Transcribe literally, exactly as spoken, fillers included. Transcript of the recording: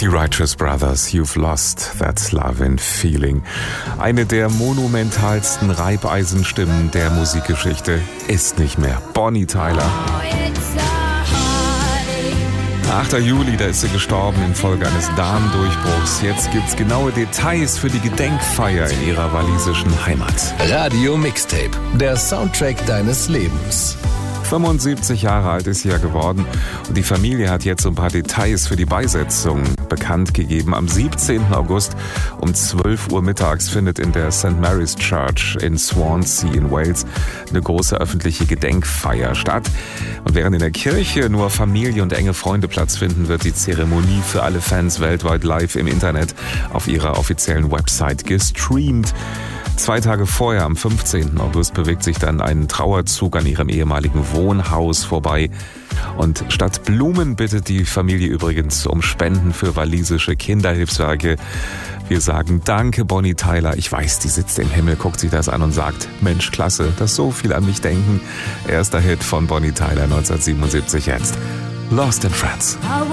Die Righteous Brothers, You've Lost That Love and Feeling. Eine der monumentalsten Reibeisenstimmen der Musikgeschichte ist nicht mehr Bonnie Tyler. achter Juli, da ist sie gestorben infolge eines Darmdurchbruchs. Jetzt gibt's genaue Details für die Gedenkfeier in ihrer walisischen Heimat. Radio Mixtape, der Soundtrack deines Lebens. fünfundsiebzig Jahre alt ist sie ja geworden und die Familie hat jetzt so ein paar Details für die Beisetzung bekannt gegeben. Am siebzehnten August um zwölf Uhr mittags findet in der Saint Mary's Church in Swansea in Wales eine große öffentliche Gedenkfeier statt. Und während in der Kirche nur Familie und enge Freunde Platz finden, wird die Zeremonie für alle Fans weltweit live im Internet auf ihrer offiziellen Website gestreamt. Zwei Tage vorher, am fünfzehnten August, bewegt sich dann ein Trauerzug an ihrem ehemaligen Wohnhaus vorbei. Und statt Blumen bittet die Familie übrigens um Spenden für walisische Kinderhilfswerke. Wir sagen danke, Bonnie Tyler. Ich weiß, die sitzt im Himmel, guckt sich das an und sagt, Mensch, klasse, dass so viel an mich denken. Erster Hit von Bonnie Tyler neunzehnhundertsiebenundsiebzig jetzt. Lost in Friends.